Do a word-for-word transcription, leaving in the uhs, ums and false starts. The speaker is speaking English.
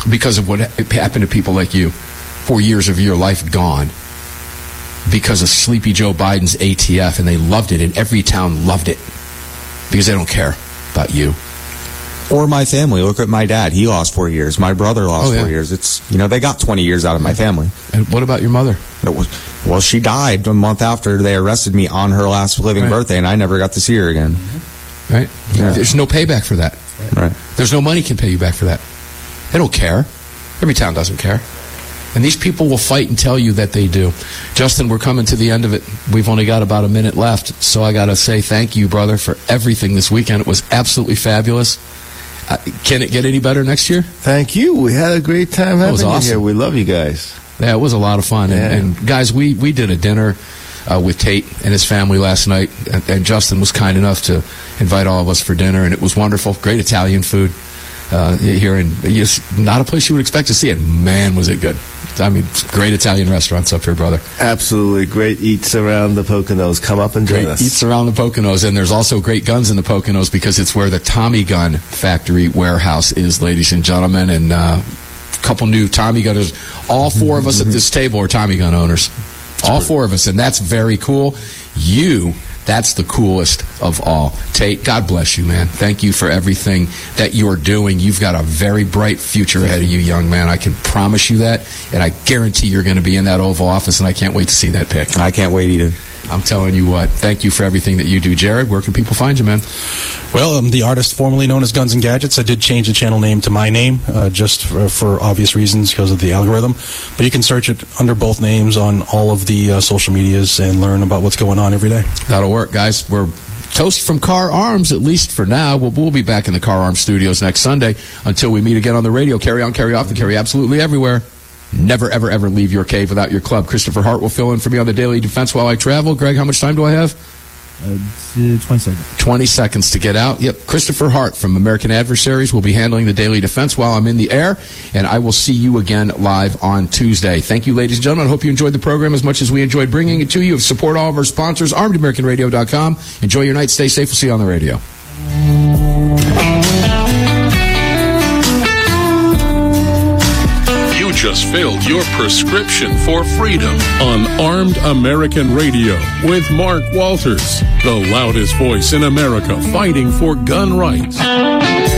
because of what happened to people like you. Four years of your life gone because of Sleepy Joe Biden's A T F, and they loved it, and every town loved it because they don't care about you. Or my family. Look at my dad. He lost four years. My brother lost oh, yeah. four years. It's, you know, they got twenty years out of my family. And what about your mother? It was, well, she died a month after they arrested me on her last living right. birthday, and I never got to see her again. Right? Yeah. There's no payback for that. Right. There's no money can pay you back for that. They don't care. Every town doesn't care. And these people will fight and tell you that they do. Justin, we're coming to the end of it. We've only got about a minute left, so I got to say thank you, brother, for everything this weekend. It was absolutely fabulous. Uh, can it get any better next year? Thank you. We had a great time having awesome. you here. We love you guys. Yeah, it was a lot of fun. Yeah. And, and guys, we, we did a dinner uh, with Tate and his family last night, and, and Justin was kind enough to invite all of us for dinner, and it was wonderful. Great Italian food uh, here in just not a place you would expect to see it. Man, was it good. I mean, great Italian restaurants up here, brother. Absolutely. Great eats around the Poconos. Come up and join great us. Eats around the Poconos. And there's also great guns in the Poconos because it's where the Tommy Gun Factory warehouse is, ladies and gentlemen. And uh, a couple new Tommy gunners. All four of us at this table are Tommy gun owners. All four of us. And that's very cool. You... That's the coolest of all. Tate, God bless you, man. Thank you for everything that you're doing. You've got a very bright future ahead of you, young man. I can promise you that, and I guarantee you're going to be in that Oval Office, and I can't wait to see that pic. I can't wait either. I'm telling you what. Thank you for everything that you do. Jared, where can people find you, man? Well, I'm the artist formerly known as Guns and Gadgets. I did change the channel name to my name, uh, just for, for obvious reasons because of the algorithm. But you can search it under both names on all of the uh, social medias and learn about what's going on every day. That'll work, guys. We're toast from Car Arms, at least for now. We'll, we'll be back in the Car Arms studios next Sunday. Until we meet again on the radio, carry on, carry off, and carry absolutely everywhere. Never, ever, ever leave your cave without your club. Christopher Hart will fill in for me on the Daily Defense while I travel. Greg, how much time do I have? Uh, twenty seconds. twenty seconds to get out. Yep. Christopher Hart from American Adversaries will be handling the Daily Defense while I'm in the air, and I will see you again live on Tuesday. Thank you, ladies and gentlemen. I hope you enjoyed the program as much as we enjoyed bringing it to you. Support all of our sponsors, armed american radio dot com. Enjoy your night. Stay safe. We'll see you on the radio. Just filled your prescription for freedom on Armed American Radio with Mark Walters, the loudest voice in America fighting for gun rights.